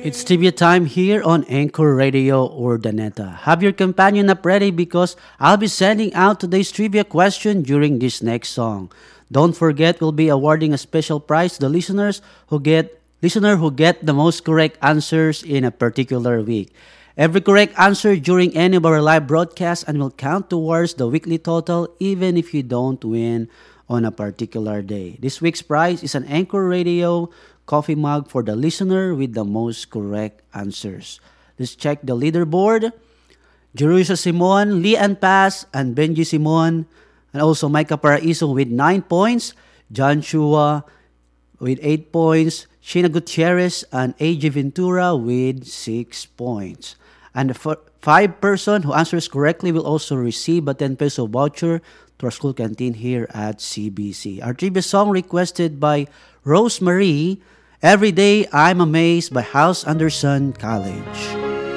It's trivia time here on Anchor Radio Urdaneta. Have your companion up ready because I'll be sending out today's trivia question during this next song. Don't forget, we'll be awarding a special prize to the listener who get the most correct answers in a particular week. Every correct answer during any of our live broadcasts and will count towards the weekly total even if you don't win on a particular day. This week's prize is an Anchor Radio coffee mug for the listener with the most correct answers. Let's check the leaderboard. Jerusha Simon, Lian Paz, and Benji Simon, and also Micah Paraiso with 9 points, John Chua with 8 points, Sheena Gutierrez and AJ Ventura with 6 points. And the five person who answers correctly will also receive a 10 peso voucher to our school canteen here at CBC. Our trivia song requested by Rosemary, Every Day I'm Amazed by House Anderson College.